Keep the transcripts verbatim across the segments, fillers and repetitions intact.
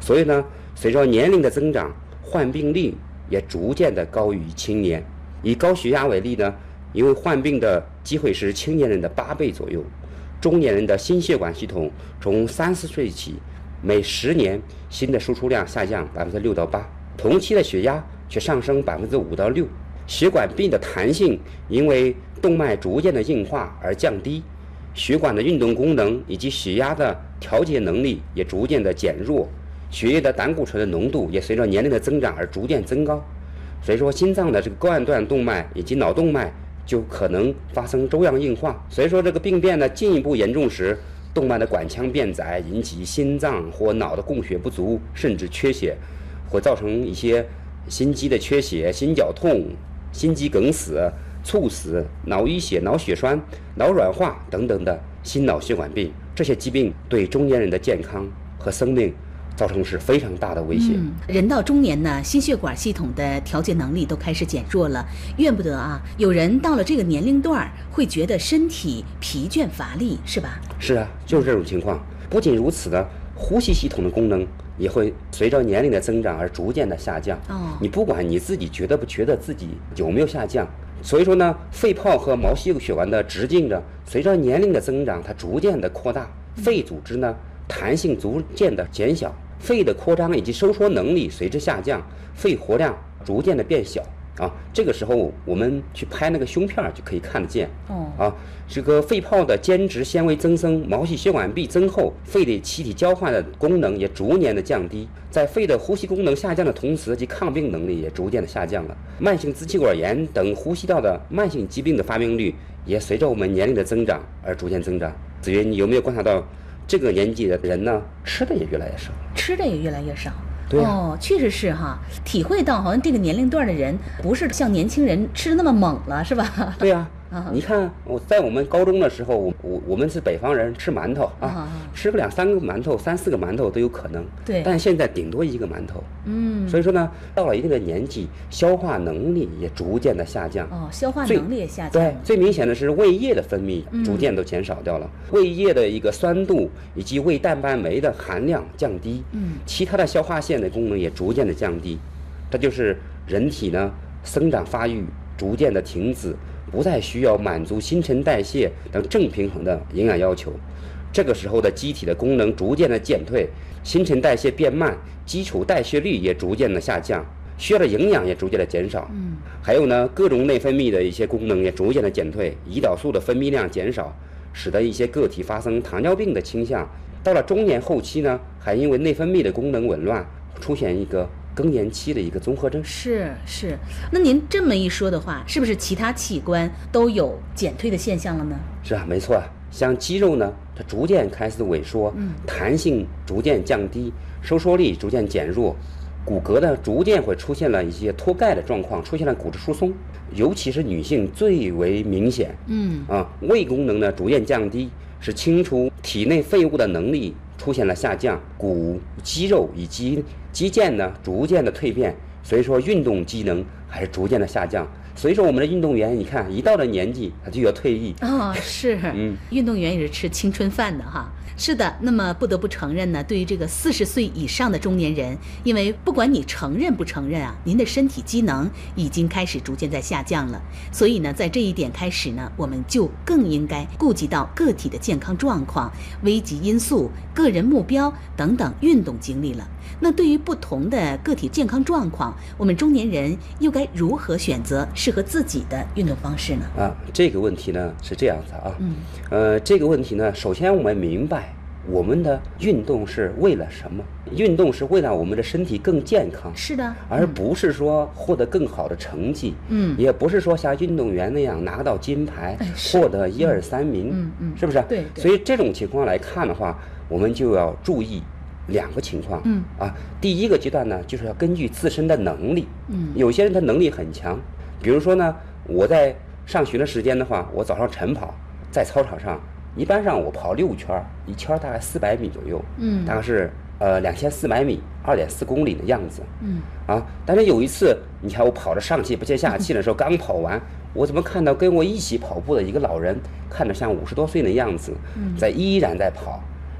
所以呢，随着年龄的增长，患病率也逐渐的高于青年。以高血压为例呢，因为患病的机会是青年人的八倍左右，中年人的心血管系统从三十岁起，每十年新的输出量下降百分之六到八，同期的血压却上升百分之五到六。血管壁的弹性因为动脉逐渐的硬化而降低，血管的运动功能以及血压的调节能力也逐渐的减弱，血液的胆固醇的浓度也随着年龄的增长而逐渐增高。所以说心脏的这个冠状动脉以及脑动脉就可能发生粥样硬化。所以说这个病变呢进一步严重时，动脉的管腔变窄，引起心脏或脑的供血不足，甚至缺血，会造成一些心肌的缺血、心绞痛、心肌梗死、猝死、脑淤血、脑血栓、脑软化等等的心脑血管病。这些疾病对中年人的健康和生命造成是非常大的威胁。 嗯，人到中年呢，心血管系统的调节能力都开始减弱了，怨不得啊，有人到了这个年龄段会觉得身体疲倦乏力，是吧？ 是啊，就是这种情况。不仅如此呢，呼吸系统的功能也会随着年龄的增长而逐渐的下降。 哦， 你不管你自己觉得不觉得自己有没有下降，所以说呢，肺泡和毛细血管的直径呢，随着年龄的增长，它逐渐的扩大，肺组织呢弹性逐渐的减小，肺的扩张以及收缩能力随之下降，肺活量逐渐的变小啊。这个时候我们去拍那个胸片就可以看得见。 哦啊，这个肺泡的间质纤维增生，毛细血管壁增厚，肺的气体交换的功能也逐年的降低。在肺的呼吸功能下降的同时，其抗病能力也逐渐的下降了。慢性支气管炎等呼吸道的慢性疾病的发病率也随着我们年龄的增长而逐渐增长。子云，你有没有观察到这个年纪的人呢，吃的也越来越少， 吃的也越来越少？ 对啊、 哦，确实是哈，体会到好像这个年龄段的人不是像年轻人吃的那么猛了，是吧？ 对呀、 啊， 你看我在我们高中的时候，我我我们是北方人，吃馒头啊， 啊吃个两三个馒头、三四个馒头都有可能。 对， 但现在顶多一个馒头。 嗯， 所以说呢，到了一定的年纪，消化能力也逐渐的下降。 哦，消化能力也下降。 对，最明显的是胃液的分泌逐渐都减少掉了，嗯、胃液的一个酸度以及胃蛋白酶的含量降低。 嗯， 其他的消化腺的功能也逐渐的降低。这就是人体呢生长发育逐渐的停止，不再需要满足新陈代谢等正平衡的营养要求。这个时候的机体的功能逐渐的减退，新陈代谢变慢，基础代谢率也逐渐的下降，需要的营养也逐渐的减少。 嗯， 还有呢，各种内分泌的一些功能也逐渐的减退，胰岛素的分泌量减少，使得一些个体发生糖尿病的倾向。到了中年后期呢，还因为内分泌的功能紊乱，出现一个更年期的一个综合征。 是是，那您这么一说的话，是不是其他器官都有减退的现象了呢？ 是啊，没错啊。像肌肉呢，它逐渐开始萎缩， 嗯， 弹性逐渐降低，收缩力逐渐减弱，骨骼呢逐渐会出现了一些脱钙的状况，出现了骨质疏松，尤其是女性最为明显。 嗯啊，胃功能呢逐渐降低，使清除体内废物的能力出现了下降，骨、肌肉以及肌腱呢逐渐的蜕变，所以说运动机能还是逐渐的下降。所以说我们的运动员，你看一到了年纪，他就要退役。 哦，是， 嗯， 运动员也是吃青春饭的哈。是的，那么不得不承认呢，对于这个四十岁以上的中年人，因为不管你承认不承认啊，您的身体机能已经开始逐渐在下降了。所以呢，在这一点开始呢，我们就更应该顾及到个体的健康状况、危急因素、个人目标等等运动经历了。那对于不同的个体健康状况，我们中年人又该如何选择适合自己的运动方式呢？ 啊，这个问题呢是这样子啊， 嗯， 呃，这个问题呢，首先我们明白我们的运动是为了什么？运动是为了我们的身体更健康， 是的， 而不是说获得更好的成绩， 嗯， 也不是说像运动员那样拿到金牌， 哎、 获得一二三名， 嗯嗯， 是不是？ 对，对。 所以这种情况来看的话，我们就要注意两个情况， 嗯啊，第一个阶段呢，就是要根据自身的能力， 嗯， 有些人他能力很强，比如说呢，我在上学的时间的话，我早上晨跑，在操场上，一般上我跑六圈，一圈大概四百米左右， 嗯， 大概是呃两千四百米，二点四公里的样子， 嗯， 啊，但是有一次，你看我跑着上气不接下气的时候，刚跑完，我怎么看到跟我一起跑步的一个老人，看着像五十多岁的样子， 嗯， 在依然在跑。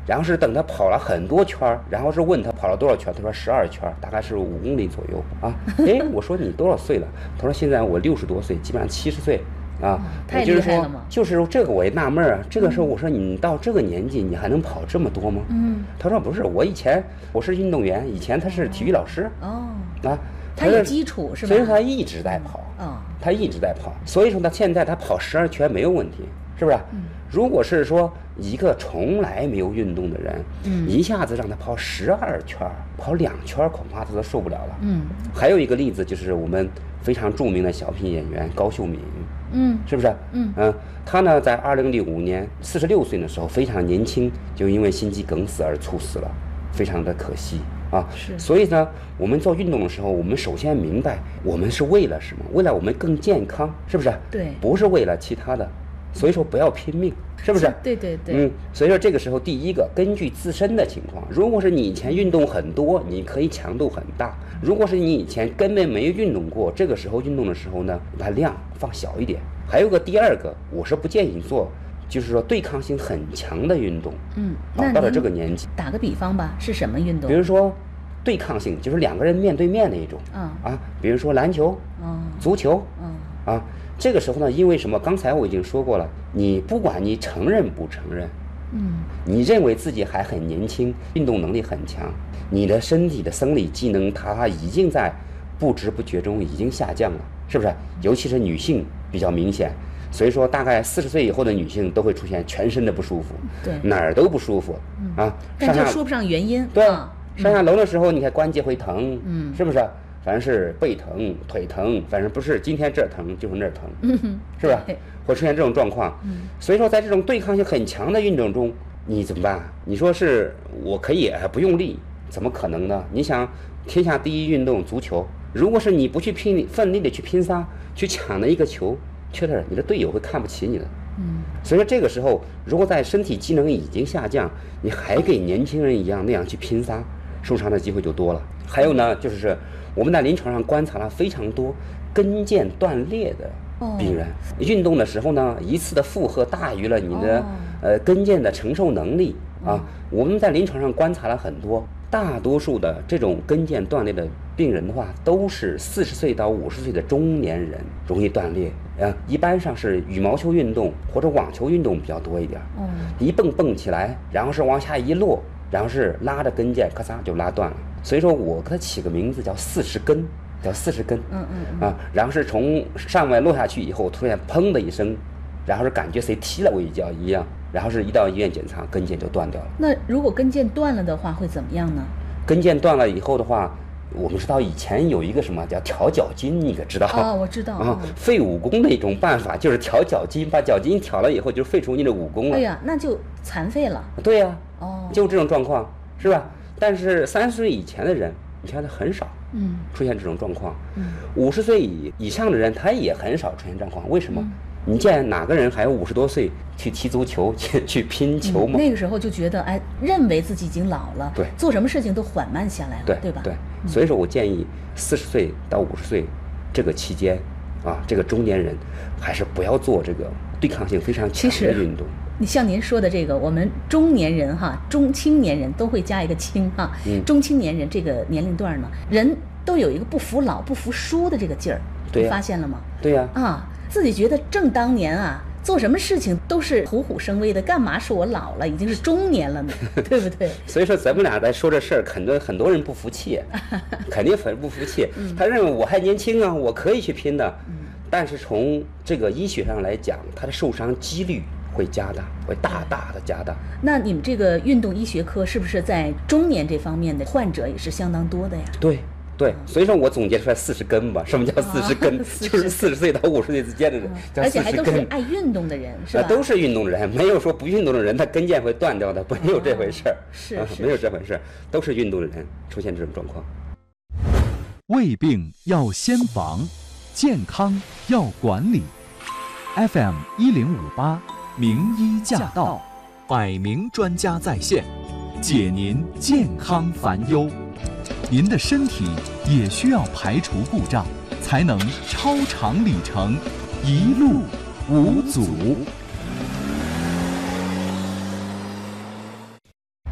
然后是等他跑了很多圈儿，然后是问他跑了多少圈，他说十二圈，大概是五公里左右啊。哎，我说你多少岁了？他说现在我六十多岁，基本上七十岁。啊， 太就是说厉害了嘛， 就是这个我也纳闷啊。这个时候我说你到这个年纪，你还能跑这么多吗？ 嗯， 他说不是，我以前我是运动员，以前他是体育老师。 哦， 啊， 他有基础是吧？ 所以说他一直在跑。 哦， 他一直在跑，所以说他现在他跑十二圈没有问题，是不是？ 嗯， 如果是说一个从来没有运动的人， 嗯， 一下子让他跑十二圈，跑两圈，恐怕他都受不了了。 嗯， 还有一个例子就是我们非常著名的小品演员高秀敏。 嗯， 是不是？ 嗯嗯、呃，他呢，在二零零五年四十六岁的时候，非常年轻，就因为心肌梗死而猝死了，非常的可惜啊。 是。 所以呢，我们做运动的时候，我们首先明白，我们是为了什么？为了我们更健康，是不是？ 对。 不是为了其他的，所以说不要拼命，是不是？ 对对对。 嗯，所以说这个时候，第一个根据自身的情况，如果是你以前运动很多，你可以强度很大；如果是你以前根本没有运动过，这个时候运动的时候呢，把量放小一点。还有个第二个，我是不建议做，就是说对抗性很强的运动。 嗯， 啊，到了这个年纪， 打个比方吧，是什么运动？ 比如说对抗性，就是两个人面对面的一种。 嗯、 啊，比如说篮球、 嗯、 足球。 嗯、 啊，这个时候呢，因为什么？刚才我已经说过了，你不管你承认不承认， 嗯， 你认为自己还很年轻，运动能力很强，你的身体的生理机能它已经在不知不觉中已经下降了，是不是？尤其是女性比较明显，所以说大概四十岁以后的女性都会出现全身的不舒服， 对， 哪儿都不舒服、 嗯、 啊。 但这说不上原因。 对， 啊、 上下楼的时候，你看关节会疼， 嗯， 是不是？反正是背疼、腿疼，反正不是今天这儿疼就是那儿疼， 嗯， 是吧？会出现这种状况。 嗯， 所以说在这种对抗性很强的运动中，你怎么办？你说是我可以不用力，怎么可能呢？你想，天下第一运动足球，如果是你不去拼奋力的去拼杀，去抢的一个球，缺点你的队友会看不起你的。 嗯， 所以说这个时候，如果在身体机能已经下降，你还跟年轻人一样那样去拼杀，受伤的机会就多了。还有呢，就是我们在临床上观察了非常多跟腱断裂的病人，哦、运动的时候呢，一次的负荷大于了你的、哦、呃跟腱的承受能力啊。嗯、我们在临床上观察了很多，大多数的这种跟腱断裂的病人的话，都是四十岁到五十岁的中年人容易断裂。啊，一般上是羽毛球运动或者网球运动比较多一点。嗯，一蹦蹦起来，然后是往下一落，然后是拉着跟腱，咔嚓就拉断了。所以说我给它起个名字叫四十根，叫四十根。嗯嗯啊，然后是从上面落下去以后，突然砰的一声，然后是感觉谁踢了我一脚一样，然后是一到医院检查，跟腱就断掉了。 那如果跟腱断了的话，会怎么样呢？ 跟腱断了以后的话，我们知道以前有一个什么叫调脚筋，你可知道？ 啊、哦，我知道。 啊，废武功的一种办法就是调脚筋，把脚筋调了以后就废除你的武功了。 哎呀，那就残废了。 对呀、啊。 哦。 就这种状况，是吧？但是三十岁以前的人，你看他很少，嗯，出现这种状况。嗯。五十岁以以上的人，他也很少出现状况。为什么？嗯、你见哪个人还有五十多岁去踢足球、去去拼球吗、 嗯？那个时候就觉得，哎，认为自己已经老了， 对， 做什么事情都缓慢下来了， 对对吧？ 对。所以说我建议四十岁到五十岁这个期间，啊，这个中年人还是不要做这个对抗性非常强的运动。 你像您说的这个，我们中年人哈，中青年人都会加一个青哈，嗯、中青年人这个年龄段呢，人都有一个不服老、不服输的这个劲儿， 对、啊， 你发现了吗？ 对呀、 啊，啊，自己觉得正当年啊。做什么事情都是虎虎生威的，干嘛说我老了，已经是中年了呢？对不对？ 所以说咱们俩在说这事儿，很多很多人不服气，肯定很不服气。嗯、他认为我还年轻啊，我可以去拼的。嗯、但是从这个医学上来讲，他的受伤几率会加大，会大大的加大。 那你们这个运动医学科是不是在中年这方面的患者也是相当多的呀？ 对。对，所以说我总结出来四十根吧。什么叫四十根？啊、就是四十岁到五十岁之间的人， 而且还都是爱运动的人，是吧？ 啊，都是运动的人，没有说不运动的人他跟腱会断掉的，没有这回事儿、 哦。是、 啊，没有这回事儿，都是运动的人出现这种状况。 胃病要先防，健康要管理。F M 一零五八，名医驾到，百名专家在线，解您健康烦忧。您的身体也需要排除故障，才能超长里程，一路无阻。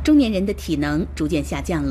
中年人的体能逐渐下降了。